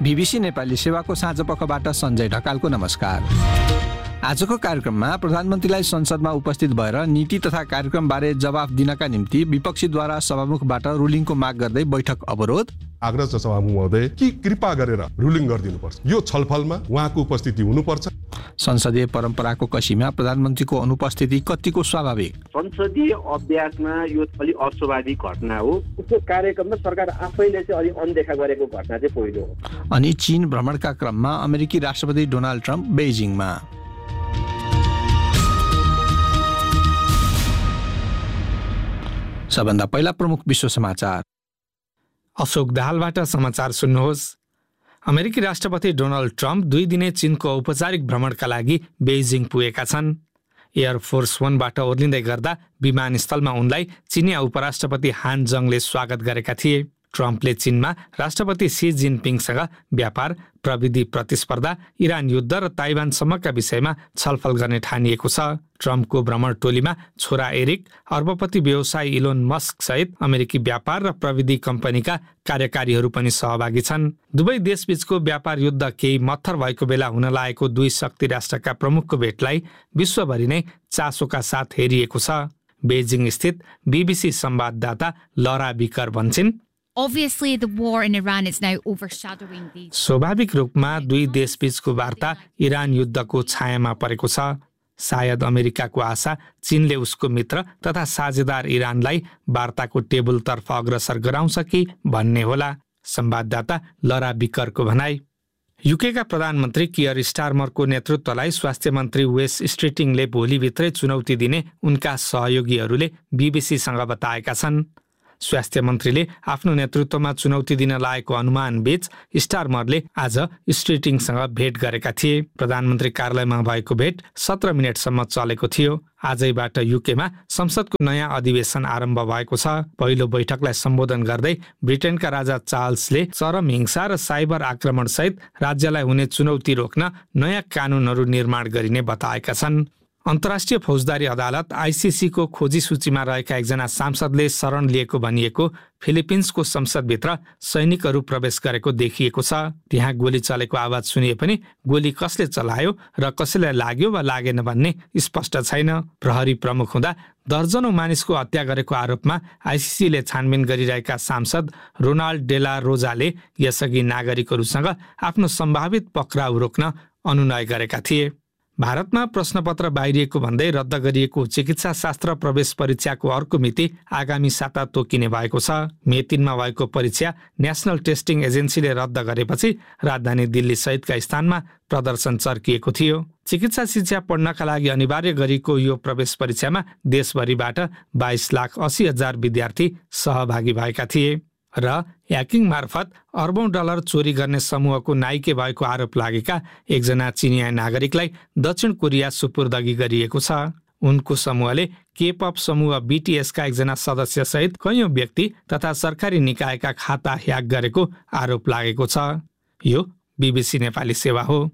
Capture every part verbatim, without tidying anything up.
BBC Nepali सेवाको साँझपखबाट सञ्जय ढकालको नमस्कार। आजको कार्यक्रममा प्रधानमन्त्रीलाई संसदमा उपस्थित भएर नीति तथा कार्यक्रमबारे जवाफ दिनका निम्ति विपक्षीद्वारा सभामुखबाट रुलिङको माग गर्दै बैठक अवरोध। आग्रह छ सभामुख महोदय कि कृपा गरेर रुलिङ गरिदिनुपर्छ, यो छलफलमा उहाँको उपस्थिति हुनुपर्छ। संसदीय परम्पराको कसीमा प्रधानमन्त्रीको अनुपस्थिति कतिको स्वाभाविक? संसदीय अभ्यासमा यो अलि अस्वाभाविक घटना हो। उसको कार्यक्रममा सरकार आफैले चाहिँ अलि अनदेखा गरेको घटना चाहिँ पहिलो हो। अनि चीन भ्रमणका क्रममा अमेरिकी राष्ट्रपति डोनाल्ड ट्रम्प बेजिङमा। सबभन्दा पहिला प्रमुख विश्व समाचार। अशोक दाहालबाट समाचार सुन्नुहोस्। अमेरिकी राष्ट्रपति डोनाल्ड ट्रम्प दुई दिने चीनको औपचारिक भ्रमणका लागि बेजिङ पुगेका छन्। एयरफोर्स वानबाट ओर्लिँदै गर्दा विमानस्थलमा उनलाई चिनिया उपराष्ट्रपति हान जङले स्वागत गरेका थिए। ट्रम्पले चीनमा राष्ट्रपति सी जिनपिङसँग व्यापार, प्रविधि प्रतिस्पर्धा, इरान युद्ध र ताइवानसम्मका विषयमा छलफल गर्ने ठानिएको छ। ट्रम्पको भ्रमण टोलीमा छोरा एरिक, अर्बपति व्यवसायी इलोन मस्क सहित अमेरिकी व्यापार र प्रविधि कम्पनीका कार्यकारीहरू पनि सहभागी छन्। दुवै देशबीचको व्यापार युद्ध केही मत्थर भएको बेला हुन लागेको दुई शक्ति राष्ट्रका प्रमुखको भेटलाई विश्वभरि नै चासोका साथ हेरिएको छ। बेजिङ स्थित बीबीसी संवाददाता लरा बिकर भन्छन्, Obviously, the war in Iran is now overshadowing these. स्वाभाविक रूपमा दुई देशबीचको वार्ता इरान युद्धको छायामा परेको छ। सायद अमेरिकाको आशा चीनले उसको मित्र तथा साझेदार इरानलाई वार्ताको टेबलतर्फ अग्रसर गराउँछ कि भन्ने होला। संवाददाता लरा बिकरको भनाई। युकेका प्रधानमन्त्री कियर स्टारमरको नेतृत्वलाई स्वास्थ्य मन्त्री वेस स्ट्रिटिङले भोलिभित्रै चुनौती दिने उनका सहयोगीहरूले बीबीसीसँग बताएका छन्। स्वास्थ्य मन्त्रीले आफ्नो नेतृत्वमा चुनौती दिन लागेको अनुमान बीच स्टारमरले आज स्ट्रिटिङसँग भेट गरेका थिए। प्रधानमन्त्री कार्यालयमा भएको भेट सत्र मिनटसम्म चलेको थियो। आजैबाट युकेमा संसदको नयाँ अधिवेशन आरम्भ भएको छ। पहिलो बैठकलाई सम्बोधन गर्दै ब्रिटेनका राजा चार्ल्सले चरम हिंसा र साइबर आक्रमण सहित राज्यलाई हुने चुनौती रोक्न नयाँ कानुनहरू निर्माण गरिने बताएका छन्। अन्तर्राष्ट्रिय फौजदारी अदालत आइसिसी को खोजी सूचीमा रहेका एकजना सांसदले शरण लिएको भनिएको फिलिपिन्सको संसदभित्र सैनिकहरू प्रवेश गरेको देखिएको छ। त्यहाँ गोली चलेको आवाज सुनिए पनि गोली कसले चलायो र कसैलाई लाग्यो वा लागेन भन्ने स्पष्ट छैन। प्रहरी प्रमुख हुँदा दर्जनौं मानिसको हत्या गरेको आरोपमा आइसिसीले छानबिन गरिरहेका सांसद रोनाल्ड डेला रोजाले यसअघि नागरिकहरूसँग आफ्नो सम्भावित पक्राउ रोक्न अनुनय गरेका थिए। भारतमा प्रश्नपत्र बाहिरिएको भन्दै रद्द गरिएको चिकित्सा शास्त्र प्रवेश परीक्षाको अर्को मिति आगामी साता तोकिने भएको छ। मे तीनमा भएको परीक्षा नेशनल टेस्टिङ एजेन्सीले रद्द गरेपछि राजधानी दिल्ली सहितका स्थानमा प्रदर्शन चर्किएको थियो। चिकित्सा शिक्षा पढ्नका लागि अनिवार्य गरिएको यो प्रवेश परीक्षामा देशभरिबाट बाइस लाख अस्सी हजार विद्यार्थी सहभागी भएका थिए र ह्याकिङ मार्फत अर्बौं डलर चोरी गर्ने समूहको नाइके भएको आरोप लागेका एकजना चिनिया नागरिकलाई दक्षिण कोरिया सुपुर्दगी गरिएको छ। उनको समूहले केपअप समूह बीटीएसका एकजना सदस्य सहित कैयौं व्यक्ति तथा सरकारी निकायका खाता ह्याक गरेको आरोप लागेको छ। यो बीबीसी नेपाली सेवा हो।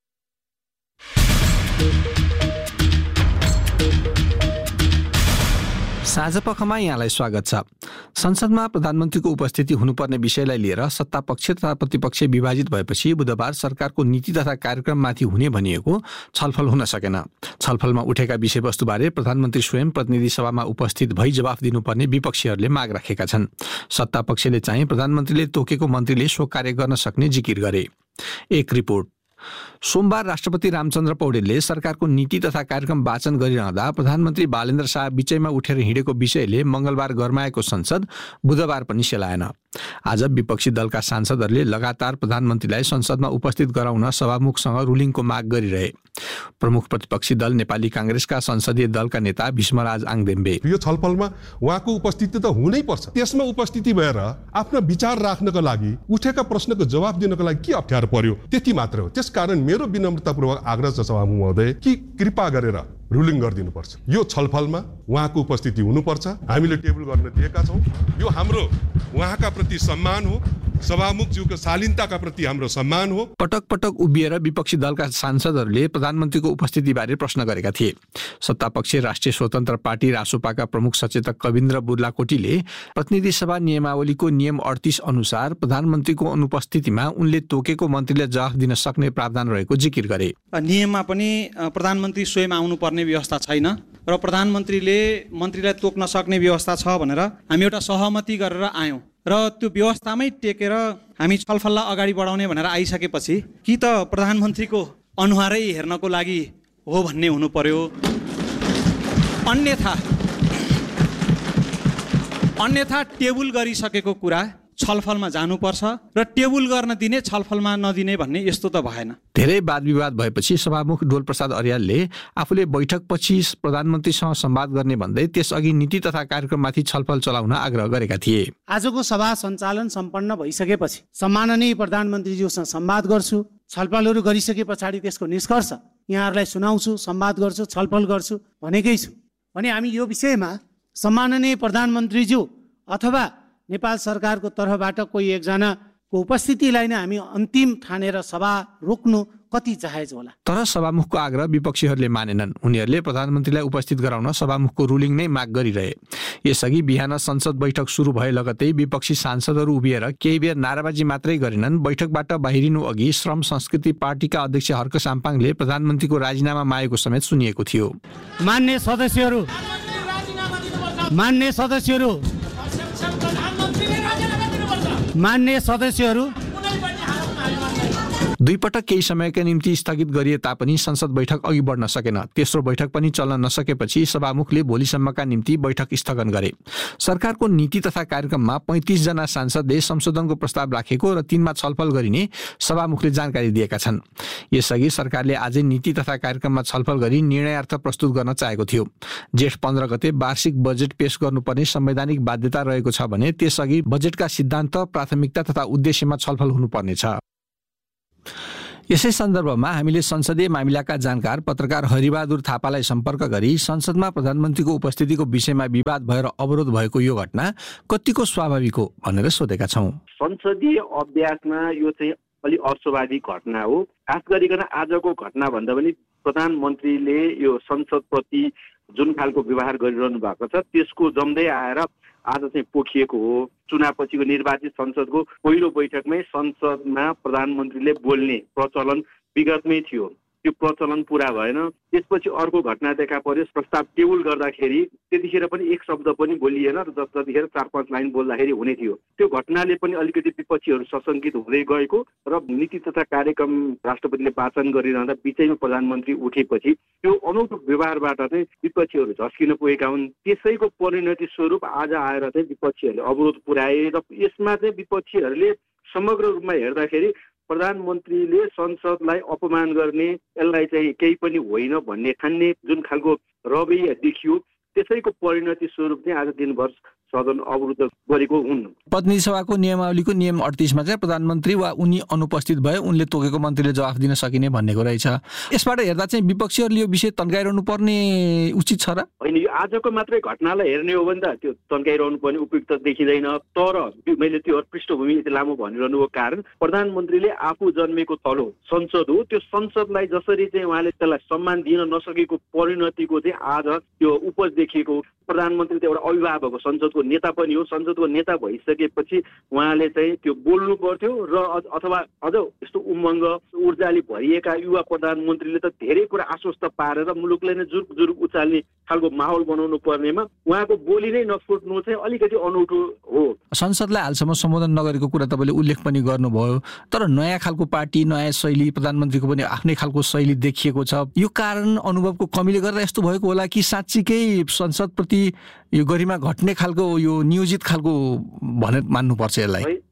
साँझपखमा यहाँलाई स्वागत छ। संसदमा प्रधानमन्त्रीको उपस्थिति हुनुपर्ने विषयलाई लिएर सत्तापक्ष तथा प्रतिपक्ष विभाजित भएपछि बुधबार सरकारको नीति तथा कार्यक्रममाथि हुने भनिएको छलफल हुन सकेन। छलफलमा उठेका विषयवस्तुबारे प्रधानमन्त्री स्वयं प्रतिनिधि सभामा उपस्थित भई जवाफ दिनुपर्ने विपक्षीहरूले माग राखेका छन्। सत्तापक्षले चाहिँ प्रधानमन्त्रीले तोकेको मन्त्रीले सो कार्य गर्न सक्ने जिकिर गरे। एक रिपोर्ट। सोमबार राष्ट्रपति रामचन्द्र पौडेलले सरकारको नीति तथा कार्यक्रम वाचन गरिरहँदा प्रधानमन्त्री बालेन्द्र शाह बीचैमा उठेर हिँडेको विषयले मंगलबार गरमाएको संसद बुधबार पनि सेलाएन। आज विपक्षी दलका सांसदहरूले लगातार प्रधानमन्त्रीलाई संसदमा उपस्थित गराउन सभामुखसँग रुलिङको माग गरिरहे। प्रमुख प्रतिपक्षी दल नेपाली कांग्रेसका संसदीय दलका नेता भीष्मराज आङदेम्बे, यो छलफलमा उहाँको उपस्थिति त हुनै पर्छ। त्यसमा उपस्थिति भएर आफ्नो विचार राख्नको लागि, उठेका प्रश्नको जवाफ दिनको लागि के अप्ठ्यारो पर्यो, त्यति मात्र हो। त्यसकारण मेरो विनम्रतापूर्वक आग्रह छ सभामुख महोदय कि कृपा गरेर रुलिङ गरिदिनुपर्छ। यो छलफलमा उहाँको उपस्थिति हुनुपर्छ। हामीले टेबल गर्न दिएका छौँ। यो हाम्रो उहाँका प्रति सम्मान हो, सभामुखज्यूको शालीनताका प्रति हाम्रो सम्मान हो। पटक पटक उभिएर विपक्षी दलका सांसदहरूले प्रधानमन्त्रीको उपस्थितिबारे प्रश्न गरेका थिए। सत्तापक्ष राष्ट्रिय स्वतन्त्र पार्टी रासोपाका प्रमुख सचेतक कविन्द्र बुर्लाकोटीले प्रतिनिधि सभा नियमावलीको नियम अडतिस अनुसार प्रधानमन्त्रीको अनुपस्थितिमा उनले तोकेको मन्त्रीले जवाफ दिन सक्ने प्रावधान रहेको जिकिर गरे। नियममा पनि प्रधानमन्त्री स्वयं आउनुपर्ने व्यवस्था छैन र प्रधानमन्त्रीले मन्त्रीलाई तोक्न सक्ने व्यवस्था छ भनेर हामी एउटा सहमति गरेर आयौँ र त्यो व्यवस्थामै टेकेर हामी छलफललाई अगाडि बढाउने भनेर आइसकेपछि कि त प्रधानमन्त्रीको अनुहारै हेर्नको लागि हो भन्ने हुनु पर्यो, अन्यथा अन्यथा टेबुल गरिसकेको कुरा छलफलमा जानुपर्छ र टेबुल गर्न दिने छलफलमा नदिने भन्ने यस्तो त भएन। धेरै वाद विवाद भएपछि सभामुख डोलप्रसाद अर्यालले आफूले बैठकपछि प्रधानमन्त्रीसँग संवाद गर्ने भन्दै त्यसअघि नीति तथा कार्यक्रममाथि छलफल चलाउन आग्रह गरेका थिए। आजको सभा सञ्चालन सम्पन्न भइसकेपछि सम्माननीय प्रधानमन्त्रीज्यूसँग संवाद गर्छु, छलफलहरू गरिसके पछाडि त्यसको निष्कर्ष यहाँहरूलाई सुनाउँछु, संवाद गर्छु, छलफल गर्छु भनेकै छु भने हामी यो विषयमा सम्माननीय प्रधानमन्त्रीज्यू अथवा नेपाल सरकारको तर्फबाट कोही एकजनाको उपस्थितिलाई नै हामी अन्तिम ठानेर सभा रोक्नु कति जायज होला। तर सभामुखको आग्रह विपक्षीहरूले मानेनन्। उनीहरूले प्रधानमन्त्रीलाई उपस्थित गराउन सभामुखको रुलिङ नै माग गरिरहे। यसअघि बिहान संसद बैठक सुरु भए लगतै विपक्षी सांसदहरू उभिएर केही बेर नाराबाजी मात्रै गरेनन्। बैठकबाट बाहिरिनु अघि श्रम संस्कृति पार्टीका अध्यक्ष हर्क साम्पाङले प्रधानमन्त्रीको राजीनामा मागेको समेत सुनिएको थियो। मान्य सदस्यहरू मान्य सदस्यहरू मान्य सदस्यहरू दुई पटक केही समयका निम्ति स्थगित गरिए तापनि संसद बैठक अघि बढ्न सकेन। तेस्रो बैठक पनि चल्न नसकेपछि सभामुखले भोलिसम्मका निम्ति बैठक स्थगन गरे। सरकारको नीति तथा कार्यक्रममा पैँतिस जना सांसदले संशोधनको प्रस्ताव राखेको र तिनमा छलफल गरिने सभामुखले जानकारी दिएका छन्। यसअघि सरकारले आजै नीति तथा कार्यक्रममा छलफल गरी निर्णयार्थ प्रस्तुत गर्न चाहेको थियो। जेठ पन्ध्र गते वार्षिक बजेट पेश गर्नुपर्ने संवैधानिक बाध्यता रहेको छ भने त्यसअघि बजेटका सिद्धान्त, प्राथमिकता तथा उद्देश्यमा छलफल हुनुपर्नेछ। यसै सन्दर्भमा हामीले संसदीय मामिलाका जानकार पत्रकार हरिबहादुर थापालाई सम्पर्क गरी संसदमा प्रधानमन्त्रीको उपस्थितिको विषयमा विवाद भएर अवरोध भएको यो घटना कतिको स्वाभाविक हो भनेर सोधेका छौँ। संसदीय अभ्यासमा यो चाहिँ अलिक अस्वाभाविक घटना हो। खास गरिकन आजको घटना भन्दा पनि प्रधानमन्त्रीले यो संसदप्रति जुन खालको व्यवहार गरिरहनु भएको छ त्यसको जम्दै आएर आज चाहिँ पोखिएको हो। चुनावपछिको निर्वाचित संसदको पहिलो बैठकमै संसदमा प्रधानमन्त्रीले बोल्ने प्रचलन विगतमै थियो। त्यो प्रचलन पुरा भएन। त्यसपछि अर्को घटना देखा पर्यो। प्रस्ताव टेबल गर्दाखेरि त्यतिखेर पनि एक शब्द पनि बोलिएन र जतिखेर चार पाँच लाइन बोल्दाखेरि हुने थियो। त्यो घटनाले पनि अलिकति विपक्षीहरू सशङ्कित हुँदै गएको र नीति तथा कार्यक्रम राष्ट्रपतिले वाचन गरिरहँदा बिचैमा प्रधानमन्त्री उठेपछि त्यो अनौठो व्यवहारबाट चाहिँ विपक्षीहरू झस्किन पुगेका हुन्। त्यसैको परिणति स्वरूप आज आएर चाहिँ विपक्षीहरूले अवरोध पुर्याए र यसमा चाहिँ विपक्षीहरूले समग्र रूपमा हेर्दाखेरि प्रधानमन्त्रीले संसदलाई अपमान गर्ने, यसलाई चाहिँ केही पनि होइन भन्ने ठान्ने जुन खालको रवैया देखियो त्यसैको परिणति स्वरूप चाहिँ आज दिनभर सदन अवरुद्ध गरेको हुन्। प्रतिनिधि सभाको नियमावलीको नियम अडतिसमा चाहिँ प्रधानमन्त्री वा उनी अनुपस्थित भए उनले तोकेको मन्त्रीले जवाफ दिन सकिने भन्नेको रहेछ। यसबाट हेर्दा चाहिँ विपक्षीहरूले यो विषय तन्काइरहनु पर्ने उचित छ र? होइन, यो आजको मात्रै घटनालाई हेर्ने हो भने त त्यो तन्काइरहनु पर्ने उपयुक्त देखिँदैन। तर मैले त्यो पृष्ठभूमि यति लामो भनिरहनुको कारण प्रधानमन्त्रीले आफू जन्मेको तलो संसद हो, त्यो संसदलाई जसरी चाहिँ उहाँले त्यसलाई सम्मान दिन नसकेको परिणतिको चाहिँ आज त्यो उपज देखिएको। प्रधानमन्त्री त एउटा अभिभावक हो, संसदको नेता पनि हो। संसदको नेता भइसकेपछि उहाँले चाहिँ त्यो बोल्नु पर्थ्यो र अथवा अझ यस्तो उमङ्ग ऊर्जाले भरिएका युवा प्रधानमन्त्रीले त धेरै कुरा आश्वस्त पारेर मुलुकलाई नै जुरुक जुरुक उचाल्ने खालको माहौल बनाउनु पर्नेमा उहाँको बोली नै नफुट्नु चाहिँ अलिकति अनौठो हो। संसदलाई हालसम्म सम्बोधन नगरेको कुरा तपाईँले उल्लेख पनि गर्नुभयो, तर नयाँ खालको पार्टी, नयाँ शैली, प्रधानमन्त्रीको पनि आफ्नै खालको शैली देखिएको छ। यो कारण अनुभवको कमीले गर्दा यस्तो भएको होला कि साँच्चीकै संसदप्रति यो गरिमा घट्ने खालको यो नियोजित खालको भनेर मान्नुपर्छ यसलाई?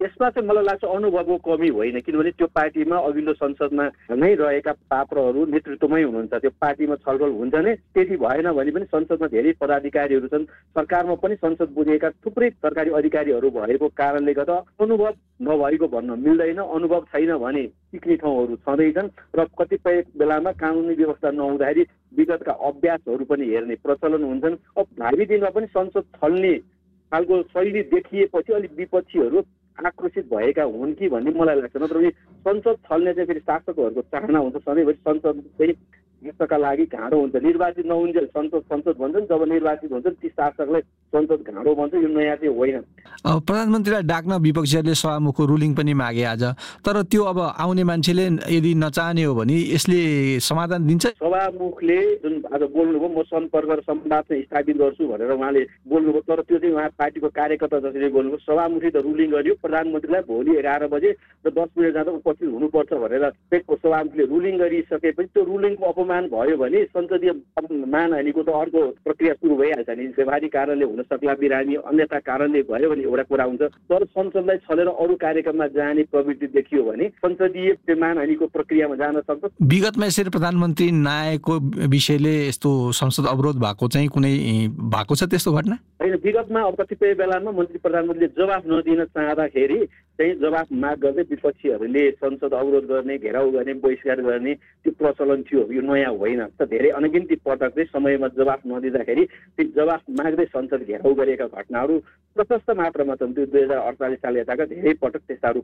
यसमा चाहिँ मलाई लाग्छ अनुभवको कमी होइन, किनभने त्यो पार्टीमा अघिल्लो संसदमा नै रहेका पात्रहरू नेतृत्वमै हुनुहुन्छ, त्यो पार्टीमा छलफल हुन्छ नै। त्यति भएन भने पनि संसदमा धेरै पदाधिकारीहरू छन्, सरकारमा पनि संसद बुझेका थुप्रै सरकारी अधिकारीहरू भएको कारणले गर्दा अनुभव नभएको भन्न मिल्दैन। अनुभव छैन भने सिक्ने ठाउँहरू छँदैछन् र कतिपय बेलामा कानुनी व्यवस्था नहुँदाखेरि विगतका अभ्यासहरू पनि हेर्ने प्रचलन हुन्छन्। अब भावी दिनमा पनि संसद छल्ने खालको शैली देखिएपछि अलिक विपक्षीहरू आक्रोशित भएका हुन् कि भन्ने मलाई लाग्छ। नत्र भने संसद छल्ने चाहिँ फेरि शासकहरूको चाहना हुन्छ, सधैँभरि संसद चाहिँ देशका लागि घाँडो हुन्छ। निर्वाचित नहुन्जेल संसद संसद भन्छन्, जब निर्वाचित हुन्छन् ती शासकलाई संसद घाँडो भन्छ। यो नयाँ चाहिँ होइन। प्रधानमन्त्रीलाई डाक्न विपक्षीहरूले सभामुखको रुलिङ पनि मागे आज, तर त्यो अब आउने मान्छेले यदि नचाहने हो भने यसले समाधान दिन्छ? सभामुखले जुन आज बोल्नुभयो म सम्पर्क र संवाद चाहिँ स्थापित गर्छु भनेर उहाँले बोल्नुभयो, तर त्यो चाहिँ उहाँ पार्टीको कार्यकर्ता जसरी बोल्नुभयो। सभामुखले त रुलिङ गरियो, प्रधानमन्त्रीलाई भोलि एघार बजे र दस मिनट जाँदा उपस्थित हुनुपर्छ भनेर सभामुखले रुलिङ गरिसकेपछि त्यो रुलिङको अपमान भयो भने संसदीय मानहानिको त अर्को प्रक्रिया सुरु भइहाल्छ नि। व्यवहारिक कारणले हुन सक्ला, बिरामी अन्यथा कारणले भयो भने एउटा कुरा हुन्छ। तर संसदलाई छलेर अरू कार्यक्रममा जाने प्रवृत्ति देखियो भने संसदीय मानहानिको प्रक्रियामा जान सक्छ। विगतमा यसरी प्रधानमन्त्री नआएको विषयले यस्तो संसद अवरोध भएको चाहिँ कुनै भएको छ त्यस्तो घटना? होइन, विगतमा अब कतिपय बेलामा मन्त्री प्रधानमन्त्रीले जवाफ नदिन चाहँदाखेरि चाहिँ जवाफ माग गर्दै विपक्षीहरूले संसद अवरोध गर्ने, घेराउ गर्ने, बहिष्कार गर्ने त्यो प्रचलन थियो। यो नयाँ होइन। त धेरै अनगिन्ती पटक चाहिँ समयमा जवाफ नदिँदाखेरि त्यो जवाफ माग्दै संसद घेराउ गरेका घटनाहरू प्रशस्त मात्रामा छन्। त्यो दुई हजार अडचालिस साल यताका धेरै पटक त्यस्ताहरू